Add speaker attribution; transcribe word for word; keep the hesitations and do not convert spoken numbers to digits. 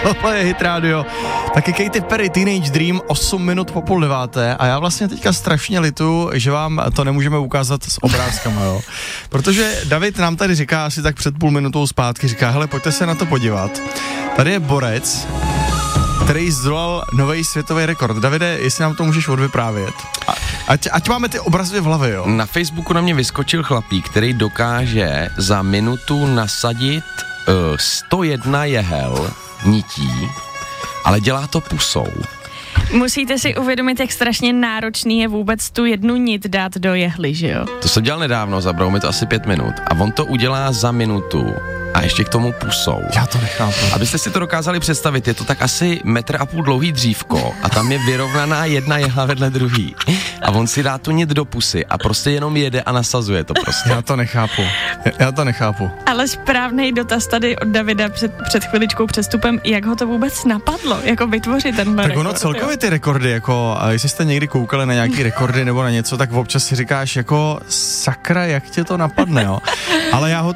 Speaker 1: Tohle je Hit Radio. Taky Katy Perry, Teenage Dream, osm minut po půl deváté a já vlastně teďka strašně litu, že vám to nemůžeme ukázat s obrázkama, jo. Protože David nám tady říká asi tak před půl minutou zpátky, říká, hele, pojďte se na to podívat. Tady je borec, který zdolal nový světový rekord. Davide, jestli nám to můžeš odvyprávět. A, ať, ať máme ty obrazy v hlavě, jo.
Speaker 2: Na Facebooku na mě vyskočil chlapík, který dokáže za minutu nasadit uh, sto jedna jehel nití, ale dělá to pusou.
Speaker 3: Musíte si uvědomit, jak strašně náročný je vůbec tu jednu nit dát do jehly, že jo?
Speaker 2: To jsem dělal nedávno, zabralo mi to asi pět minut a on to udělá za minutu a ještě k tomu pusou.
Speaker 1: Já to nechápu.
Speaker 2: Abyste si to dokázali představit, je to tak asi metr a půl dlouhý dřívko a tam je vyrovnaná jedna jehla vedle druhý. A on si dá tu nit do pusy a prostě jenom jede a nasazuje to prostě.
Speaker 1: Já to nechápu. Já to nechápu.
Speaker 3: Ale správný dotaz tady od Davida před, před chviličkou přestupem, jak ho to vůbec napadlo, jako vytvořit tenhle
Speaker 1: tak
Speaker 3: rekord.
Speaker 1: ono celkově ty rekordy, jako, a jestli jste někdy koukali na nějaký rekordy nebo na něco, tak občas si říkáš, jako sakra, jak tě to napadne, jo. Ale já ho,